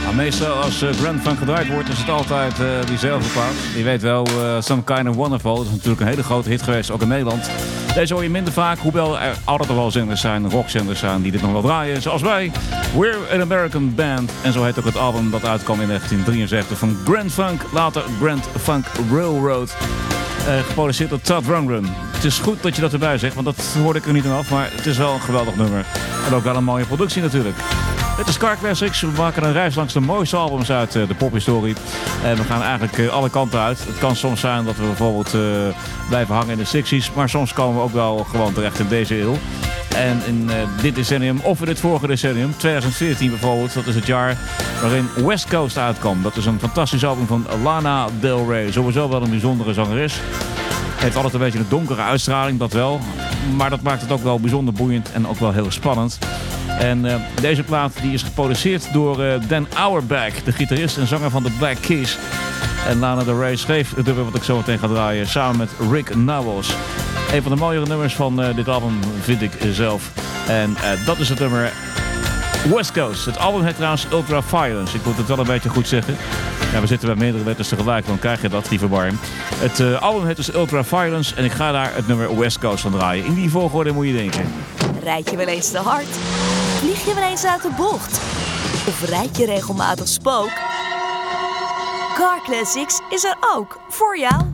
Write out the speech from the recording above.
Meestal als Grand Funk gedraaid wordt is het altijd diezelfde plaat. Je weet wel, Some Kind of Wonderful. Dat is natuurlijk een hele grote hit geweest, ook in Nederland. Deze hoor je minder vaak, hoewel er altijd nog wel zenders zijn, rockzenders zijn die dit nog wel draaien. Zoals wij, We're an American Band. En zo heet ook het album dat uitkwam in 1973 van Grand Funk. Later Grand Funk Railroad. Geproduceerd door Todd Rundgren. Het is goed dat je dat erbij zegt, want dat hoorde ik er niet aan af. Maar het is wel een geweldig nummer. En ook wel een mooie productie natuurlijk. Het is Car Classics. We maken een reis langs de mooiste albums uit de pophistorie. En we gaan eigenlijk alle kanten uit. Het kan soms zijn dat we bijvoorbeeld blijven hangen in de 60s. Maar soms komen we ook wel gewoon terecht in deze eeuw. En in dit decennium, of in het vorige decennium, 2014 bijvoorbeeld, dat is het jaar waarin West Coast uitkwam. Dat is een fantastisch album van Lana Del Rey. Sowieso wel een bijzondere zangeres. Heeft altijd een beetje een donkere uitstraling, dat wel. Maar dat maakt het ook wel bijzonder boeiend en ook wel heel spannend. En deze plaat die is geproduceerd door Dan Auerbach, de gitarist en zanger van de Black Keys. En Lana Del Rey schreef het nummer wat ik zo meteen ga draaien samen met Rick Nowels. Een van de mooiere nummers van dit album vind ik zelf. En dat is het nummer West Coast. Het album heet trouwens Ultra Violence. Ik moet het wel een beetje goed zeggen. Ja, we zitten bij meerdere letters tegelijk, dan krijg je dat, die verwarring. Het album heet dus Ultra Violence en ik ga daar het nummer West Coast van draaien. In die volgorde moet je denken. Rijd je wel eens te hard? Vlieg je wel eens uit de bocht? Of rijd je regelmatig spook? Car Classics is er ook voor jou.